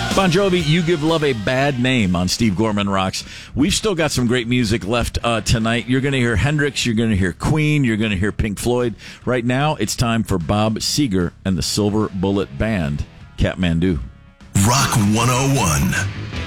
Bon Jovi, You Give Love a Bad Name on Steve Gorman Rocks. We've still got some great music left tonight. You're going to hear Hendrix, you're going to hear Queen, you're going to hear Pink Floyd. Right now, it's time for Bob Seger and the Silver Bullet Band, Kathmandu. Rock 101.